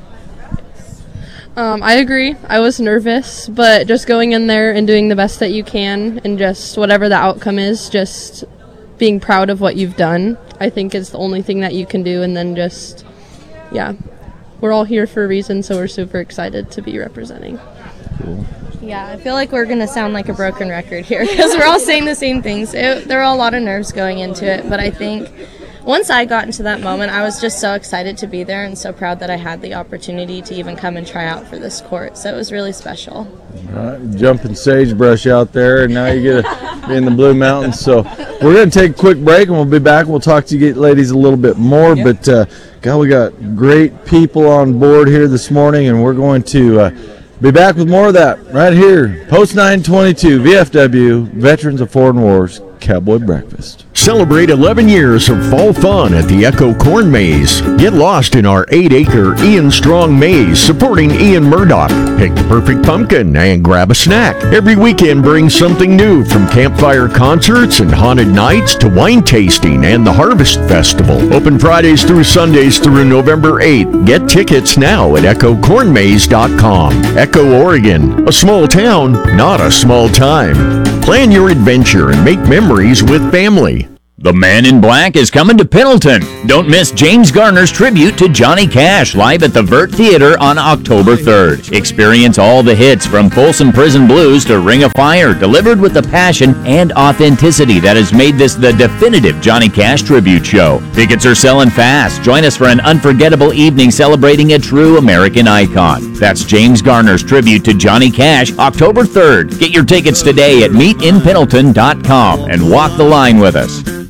Um, I agree. I was nervous, but just going in there and doing the best that you can, and just whatever the outcome is, just being proud of what you've done, I think is the only thing that you can do. And then just, yeah, we're all here for a reason, so we're super excited to be representing.
Cool.
Yeah, I feel like we're going to sound like a broken record here because we're all saying the same things. It, there were a lot of nerves going into it, but I think once I got into that moment, I was just so excited to be there and so proud that I had the opportunity to even come and try out for this court. So it was really special.
All right, jumping sagebrush out there, and now you get to be in the Blue Mountains. So we're going to take a quick break, and we'll be back. We'll talk to you ladies a little bit more. Yep. But, uh, God, we got great people on board here this morning, and we're going to uh, be back with more of that right here. Post nine twenty-two, V F W, Veterans of Foreign Wars, Cowboy Breakfast.
Celebrate eleven years of fall fun at the Echo Corn Maze. Get lost in our eight acre Ian Strong Maze supporting Ian Murdoch. Pick the perfect pumpkin and grab a snack. Every weekend brings something new, from campfire concerts and haunted nights to wine tasting and the Harvest Festival. Open Fridays through Sundays through November eighth. Get tickets now at echo corn maze dot com. Echo, Oregon. A small town, not a small time. Plan your adventure and make memories with family.
The Man in Black is coming to Pendleton. Don't miss James Garner's tribute to Johnny Cash live at the Vert Theater on October third. Experience all the hits from Folsom Prison Blues to Ring of Fire, delivered with the passion and authenticity that has made this the definitive Johnny Cash tribute show. Tickets are selling fast. Join us for an unforgettable evening celebrating a true American icon. That's James Garner's tribute to Johnny Cash, October third. Get your tickets today at meet in pendleton dot com and walk the line with us.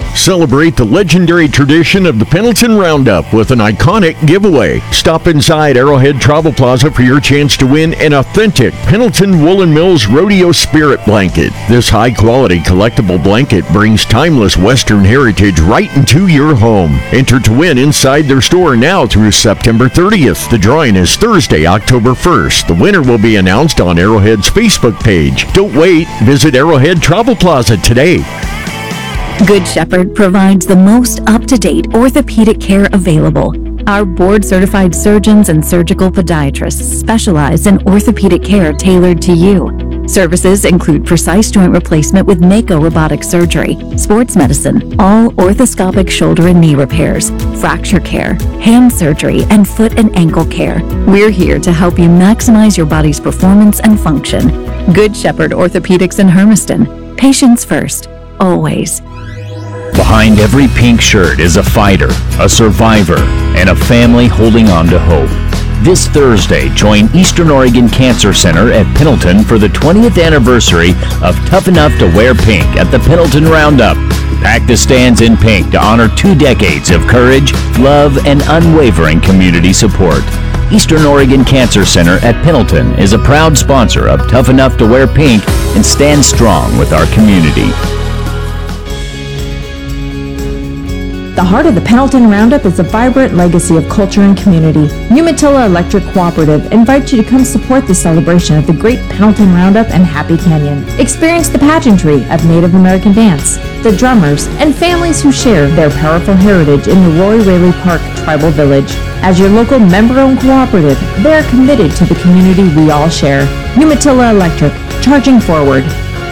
Celebrate the legendary tradition of the Pendleton Roundup with an iconic giveaway. Stop inside Arrowhead Travel Plaza for your chance to win an authentic Pendleton Woolen Mills Rodeo Spirit blanket. This high-quality collectible blanket brings timeless Western heritage right into your home. Enter to win inside their store now through September thirtieth. The drawing is Thursday, October first. The winner will be announced on Arrowhead's Facebook page. Don't wait. Visit Arrowhead Travel Plaza today.
Good Shepherd provides the most up-to-date orthopedic care available. Our board-certified surgeons and surgical podiatrists specialize in orthopedic care tailored to you. Services include precise joint replacement with Mako robotic surgery, sports medicine, all orthoscopic shoulder and knee repairs, fracture care, hand surgery, and foot and ankle care. We're here to help you maximize your body's performance and function. Good Shepherd Orthopedics in Hermiston. Patients first, always.
Behind every pink shirt is a fighter, a survivor, and a family holding on to hope. This Thursday, join Eastern Oregon Cancer Center at Pendleton for the twentieth anniversary of Tough Enough to Wear Pink at the Pendleton Roundup. Pack the stands in pink to honor two decades of courage, love, and unwavering community support. Eastern Oregon Cancer Center at Pendleton is a proud sponsor of Tough Enough to Wear Pink and stands strong with our community.
The heart of the Pendleton Roundup is a vibrant legacy of culture and community. Umatilla Electric Cooperative invites you to come support the celebration of the Great Pendleton Roundup and Happy Canyon. Experience the pageantry of Native American dance, the drummers, and families who share their powerful heritage in the Roy Raley Park Tribal Village. As your local member-owned cooperative, they are committed to the community we all share. Umatilla Electric, charging forward.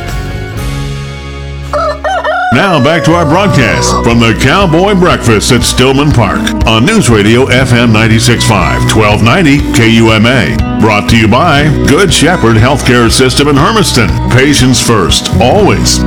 Now back to our broadcast from the Cowboy Breakfast at Stillman Park on News Radio F M ninety-six point five, twelve ninety K U M A. Brought to you by Good Shepherd Healthcare System in Hermiston. Patients first, always.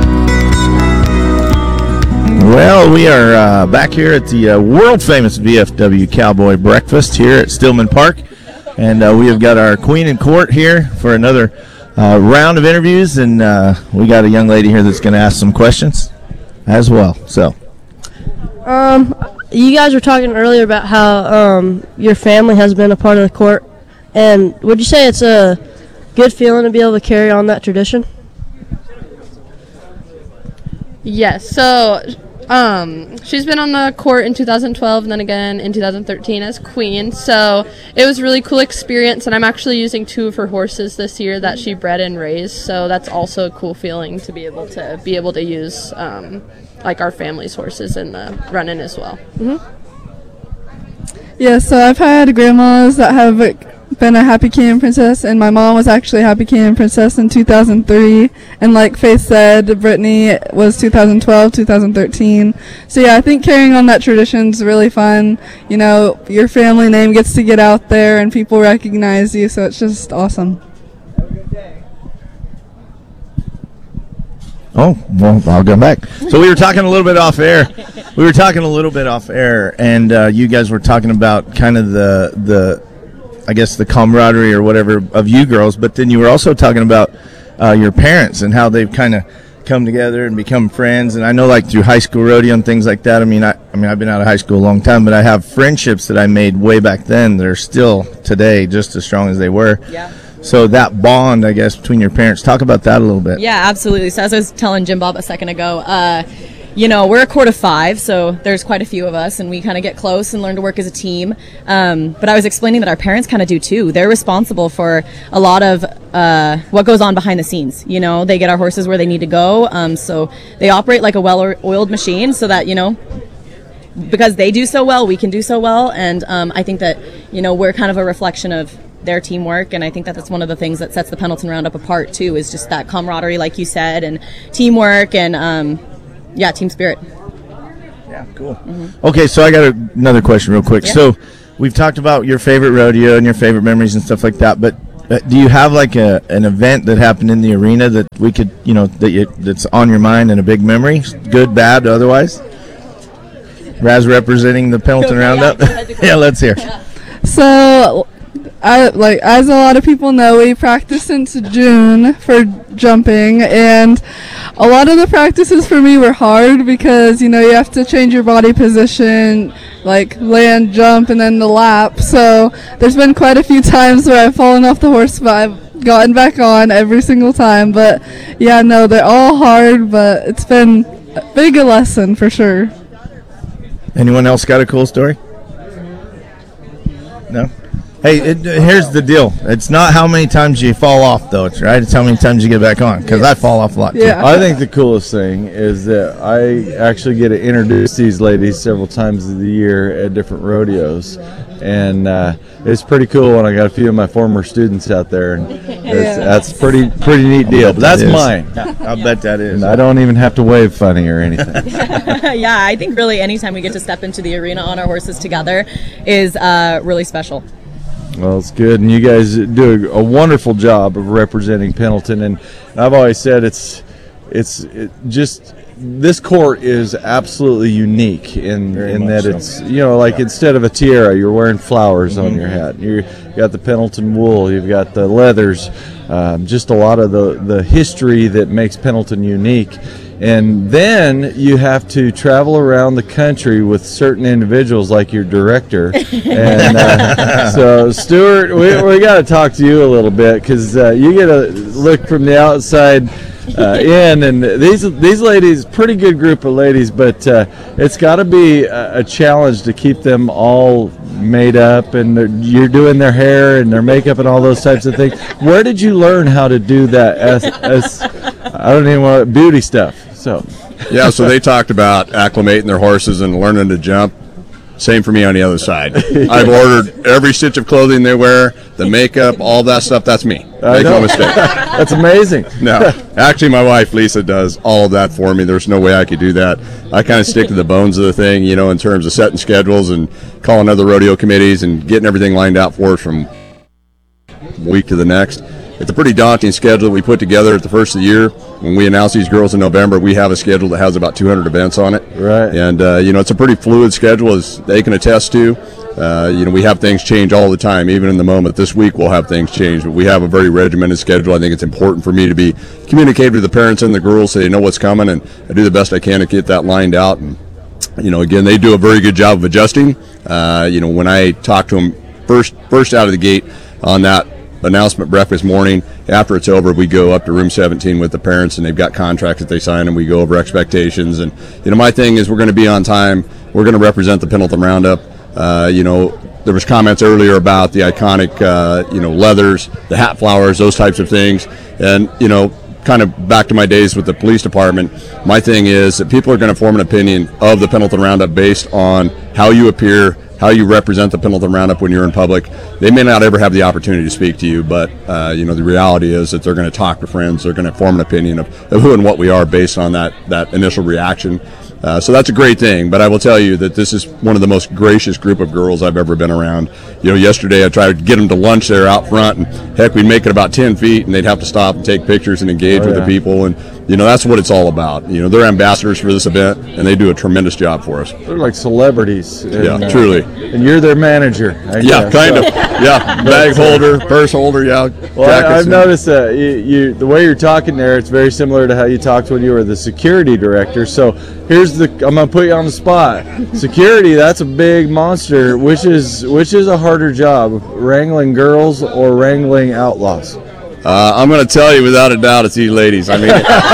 Well, we are uh, back here at the uh, world-famous V F W Cowboy Breakfast here at Stillman Park. And uh, we have got our queen in court here for another uh, round of interviews. And uh, we got a young lady here that's going to ask some questions as well. So,
um, you guys were talking earlier about how um your family has been a part of the court, and would you say it's a good feeling to be able to carry on that tradition?
Yes. So, um, she's been on the court in two thousand twelve and then again in two thousand thirteen as queen. So it was a really cool experience, and I'm actually using two of her horses this year that she bred and raised. So that's also a cool feeling to be able to be able to use um, like our family's horses in the running as well.
Mm-hmm.
Yeah, so I've had grandmas that have been a Happy Canyon Princess, and my mom was actually a Happy Canyon Princess in two thousand three, and like Faith said, Brittany was two thousand twelve, two thousand thirteen. So yeah, I think carrying on that tradition's really fun. You know, your family name gets to get out there and people recognize you, so it's just awesome.
Oh, well, I'll go back. So we were talking a little bit off air. We were talking a little bit off air, and uh, you guys were talking about kind of the the I guess the camaraderie or whatever of you girls, but then you were also talking about uh, your parents and how they've kind of come together and become friends. And I know, like through high school rodeo and things like that. I mean, I, I mean, I've been out of high school a long time, but I have friendships that I made way back then that are still today just as strong as they were.
Yeah.
So that bond, I guess, between your parents. Talk about that a little bit.
Yeah, absolutely. So as I was telling Jim Bob a second ago, uh, you know, we're a court of five, so there's quite a few of us, and we kind of get close and learn to work as a team. Um, but I was explaining that our parents kind of do too. They're responsible for a lot of uh, what goes on behind the scenes. You know, they get our horses where they need to go, um, so they operate like a well-oiled machine so that, you know, because they do so well, we can do so well. And um, I think that, you know, we're kind of a reflection of their teamwork, and I think that that's one of the things that sets the Pendleton Roundup apart too, is just that camaraderie, like you said, and teamwork, and um, yeah, team spirit.
Yeah, cool. Mm-hmm. Okay, so I got a, another question real quick. Yeah. So we've talked about your favorite rodeo and your favorite memories and stuff like that, but uh, do you have like a an event that happened in the arena that we could, you know, that you, that's on your mind and a big memory, good, bad, otherwise? Raz representing the Pendleton Roundup. Yeah, let's hear.
So, I like as a lot of people know, we practice since June for jumping, and a lot of the practices for me were hard because, you know, you have to change your body position, like land, jump, and then the lap. So there's been quite a few times where I've fallen off the horse, but I've gotten back on every single time. But yeah, no, they're all hard, but it's been a big a lesson for sure.
Anyone else got a cool story? No? Hey, it, here's the deal. It's not how many times you fall off, though. It's right. It's how many times you get back on, because I fall off a lot, too.
Yeah.
I think the coolest thing is that I actually get to introduce these ladies several times of the year at different rodeos. And uh, it's pretty cool when I got a few of my former students out there. And
Yeah.
that's pretty pretty neat deal. But that's mine.
I bet that is.
And I don't even have to wave funny or anything.
Yeah, I think really anytime we get to step into the arena on our horses together is uh, really special.
Well, it's good, and you guys do a, a wonderful job of representing Pendleton. And I've always said it's it's it just this court is absolutely unique in
Very
in
much
that
so.
it's, you know, like
Yeah.
instead of a tiara, you're wearing flowers on
Mhm.
your hat. You're, you got the Pendleton wool, you've got the leathers, um, just a lot of the the history that makes Pendleton unique. And then you have to travel around the country with certain individuals like your director. And uh, so, Stuart, we, we got to talk to you a little bit, because uh, you get a look from the outside uh, in. And these these ladies, pretty good group of ladies, but uh, it's got to be a, a challenge to keep them all made up, and they're- you're doing their hair and their makeup and all those types of things. Where did you learn how to do that as, as I don't even want beauty stuff? So,
yeah, so they talked about acclimating their horses and learning to jump. Same for me on the other side. I've ordered every stitch of clothing they wear, the makeup, all that stuff. That's me.
I
Make
know.
no mistake.
That's amazing.
No, actually, my wife Lisa does all of that for me. There's no way I could do that. I kind of stick to the bones of the thing, you know, in terms of setting schedules and calling other rodeo committees and getting everything lined out for us from week to the next. It's a pretty daunting schedule that we put together at the first of the year. When we announce these girls in November, we have a schedule that has about two hundred events on it.
Right.
And, uh, you know, it's a pretty fluid schedule, as they can attest to. Uh, you know, we have things change all the time, even in the moment. This week we'll have things change, but we have a very regimented schedule. I think it's important for me to be communicated with the parents and the girls so they know what's coming, and I do the best I can to get that lined out. And, you know, again, they do a very good job of adjusting. Uh, you know, when I talk to them first, first out of the gate on that announcement breakfast morning, after it's over, we go up to room seventeen with the parents, and they've got contracts that they sign, and we go over expectations. And, you know, my thing is we're going to be on time. We're going to represent the Pendleton Roundup. Uh, you know, there was comments earlier about the iconic, uh, you know, leathers, the hat flowers, those types of things. And, you know, kind of back to my days with the police department, my thing is that people are going to form an opinion of the Pendleton Roundup based on how you appear, how you represent the Pendleton Roundup when you're in public. They may not ever have the opportunity to speak to you, but, uh, you know, the reality is that they're going to talk to friends. They're going to form an opinion of, of who and what we are based on that, that initial reaction. Uh, so that's a great thing, but I will tell you that this is one of the most gracious group of girls I've ever been around. You know, yesterday I tried to get them to lunch there out front, and heck, we'd make it about ten feet, and they'd have to stop and take pictures and engage
Oh,
with
yeah.
the people, and, you know, that's what it's all about. You know, they're ambassadors for this event, and they do a tremendous job for us.
They're like celebrities. And,
Yeah,
uh,
truly.
And you're their manager. I
Yeah,
guess.
kind
So-
of. Yeah, bag holder, purse holder, yeah.
Well, I,
jackets
I've
and-
noticed that you, you, the way you're talking there, it's very similar to how you talked when you were the security director. So here's the, I'm gonna put you on the spot. Security, that's a big monster. Which is which is a harder job, wrangling girls or wrangling outlaws?
Uh, I'm going to tell you without a doubt it's these ladies. I mean,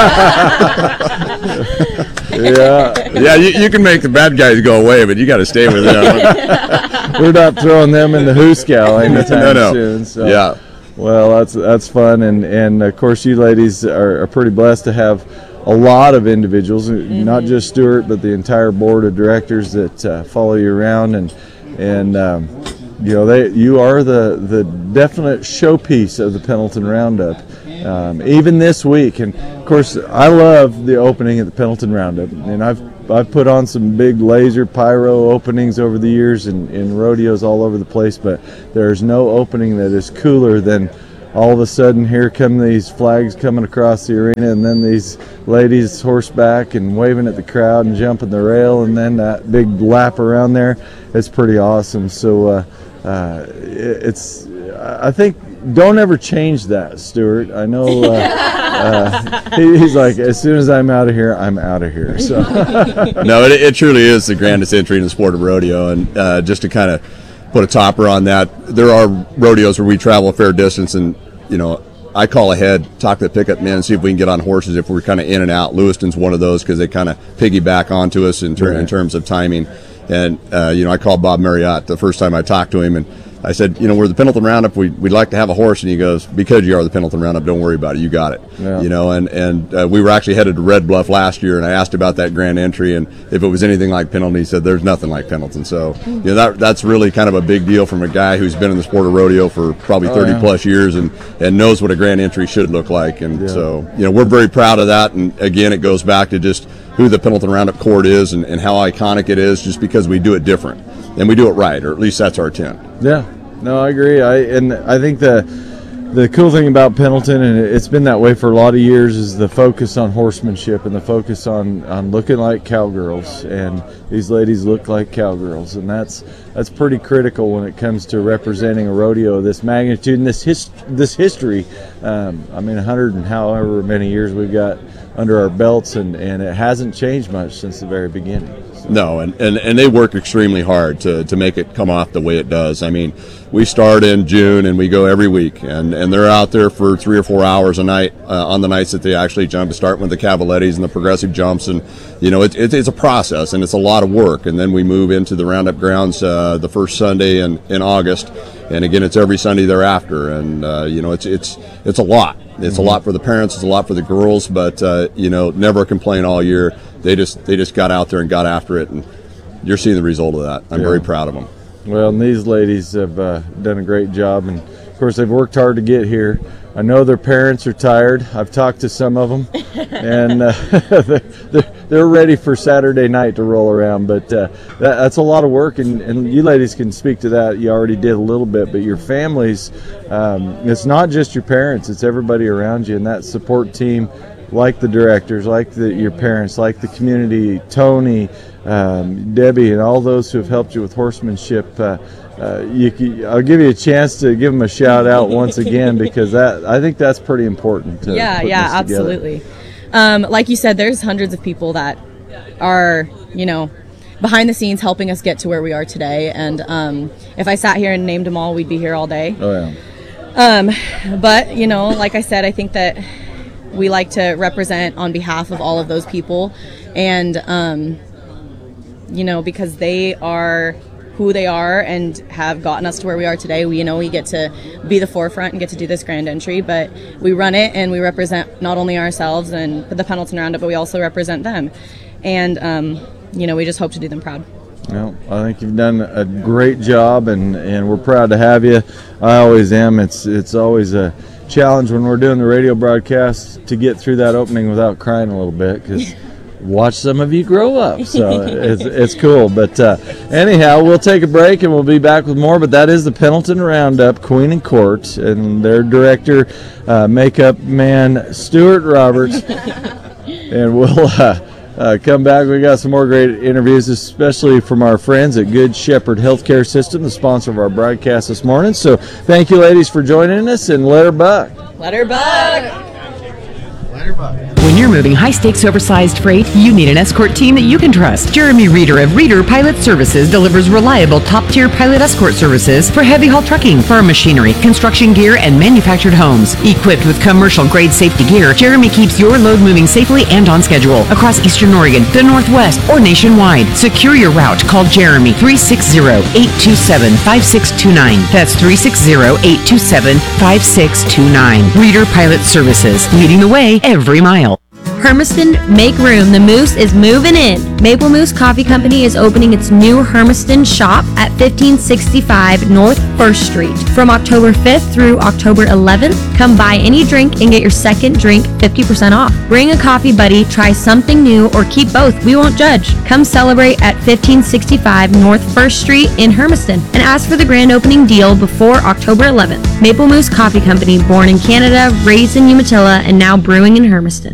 yeah,
yeah, you, you can make the bad guys go away, but you got to stay with them.
We're not throwing them in the hooscow anytime
No, no.
soon. So.
Yeah.
Well, that's that's fun, and and of course you ladies are, are pretty blessed to have a lot of individuals, not just Stuart, but the entire board of directors that uh, follow you around, and and um, you know they you are the the definite showpiece of the Pendleton Roundup. Um, even this week, and of course I love the opening at the Pendleton Roundup, and I've I've put on some big laser pyro openings over the years in, in rodeos all over the place, but there's no opening that is cooler than all of a sudden here come these flags coming across the arena, and then these ladies horseback and waving at the crowd and jumping the rail, and then that big lap around there. It's pretty awesome. So uh, uh, it, it's I think don't ever change that, Stuart. I know uh, uh, he, he's like, as soon as I'm out of here, I'm out of here. So
no, it, it truly is the grandest entry in the sport of rodeo. And uh, just to kind of put a topper on that, there are rodeos where we travel a fair distance, and you know, I call ahead, talk to the pickup men, see if we can get on horses if we're kind of in and out. Lewiston's one of those because they kind of piggyback onto us in, ter-
Right.
in terms of timing. And, uh, you know, I called Bob Marriott the first time I talked to him, and I said, you know, we're the Pendleton Roundup. We, we'd like to have a horse. And he goes, because you are the Pendleton Roundup, don't worry about it. You got it.
Yeah.
You know, and, and uh, we were actually headed to Red Bluff last year, and I asked about that grand entry, and if it was anything like Pendleton, he said, there's nothing like Pendleton. So, you know, that that's really kind of a big deal from a guy who's been in the sport of rodeo for probably
Oh,
thirty
yeah.
plus years and, and knows what a grand entry should look like. And
Yeah.
so, you know, we're very proud of that. And again, it goes back to just who the Pendleton Roundup Court is and, and how iconic it is, just because we do it different and we do it right, or at least that's our intent.
Yeah, no, I agree. I and I think the the cool thing about Pendleton, and it's been that way for a lot of years, is the focus on horsemanship and the focus on, on looking like cowgirls. And these ladies look like cowgirls, and that's that's pretty critical when it comes to representing a rodeo of this magnitude and this his, this history. Um, I mean, a hundred and however many years we've got under our belts, and, and it hasn't changed much since the very beginning.
No, and, and, and they work extremely hard to, to make it come off the way it does. I mean, we start in June and we go every week, and, and they're out there for three or four hours a night uh, on the nights that they actually jump, starting with the Cavalettis and the progressive jumps. And, you know, it, it, it's a process and it's a lot of work. And then we move into the Roundup grounds uh, the first Sunday in, in August. And again, it's every Sunday thereafter. And, uh, you know, it's, it's, it's a lot. It's
Mm-hmm.
a lot for the parents, it's a lot for the girls, but, uh, you know, never a complaint all year. They just they just got out there and got after it, and you're seeing the result of that. I'm
Yeah.
very proud of them.
Well, and these ladies have uh, done a great job, and of course they've worked hard to get here. I know their parents are tired. I've talked to some of them, and uh, they're, they're ready for Saturday night to roll around. But uh, that, that's a lot of work, and, and you ladies can speak to that. You already did a little bit, but your families, um, it's not just your parents, it's everybody around you, and that support team, like the directors, like the, your parents, like the community, Tony, um, Debbie, and all those who have helped you with horsemanship. Uh, uh, you, you, I'll give you a chance to give them a shout out once again, because that I think that's pretty important. To
yeah,
put
yeah,
this together.
absolutely. Um, like you said, there's hundreds of people that are, you know, behind the scenes helping us get to where we are today. And um, if I sat here and named them all, we'd be here all day.
Oh yeah.
Um, but, you know, like I said, I think that we like to represent on behalf of all of those people, and um, you know, because they are who they are and have gotten us to where we are today. We, you know, we get to be the forefront and get to do this grand entry, but we run it and we represent not only ourselves and the Pendleton Roundup, but we also represent them, and um, you know, we just hope to do them proud.
Well, I think you've done a great job, and, and we're proud to have you. I always am. It's it's always a challenge when we're doing the radio broadcast to get through that opening without crying a little bit, because watch some of you grow up, so it's, it's cool. But uh, anyhow, we'll take a break and we'll be back with more. But that is the Pendleton Roundup, Queen and Court, and their director, uh, makeup man, Stuart Roberts. And we'll uh, uh, come back. We got some more great interviews, especially from our friends at Good Shepherd Healthcare System, the sponsor of our broadcast this morning. So thank you, ladies, for joining us, and let her buck.
Let her buck.
When you're moving high-stakes oversized freight, you need an escort team that you can trust. Jeremy Reeder of Reeder Pilot Services delivers reliable top-tier pilot escort services for heavy-haul trucking, farm machinery, construction gear, and manufactured homes. Equipped with commercial-grade safety gear, Jeremy keeps your load moving safely and on schedule across Eastern Oregon, the Northwest, or nationwide. Secure your route. Call Jeremy three six zero, eight two seven, five six two nine. That's three six zero, eight two seven, five six two nine. Reeder Pilot Services, leading the way every mile.
Hermiston, make room. The Moose is moving in. Maple Moose Coffee Company is opening its new Hermiston shop at fifteen sixty-five North First Street. From October fifth through October eleventh, come buy any drink and get your second drink fifty percent off. Bring a coffee buddy, try something new, or keep both. We won't judge. Come celebrate at fifteen sixty-five North First Street in Hermiston and ask for the grand opening deal before October eleventh. Maple Moose Coffee Company, born in Canada, raised in Umatilla, and now brewing in Hermiston.